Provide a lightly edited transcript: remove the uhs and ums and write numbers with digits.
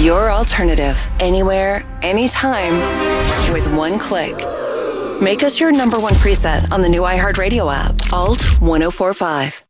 your alternative. Anywhere, anytime, with one click. Make us your number one preset on the new iHeartRadio app. Alt 1045.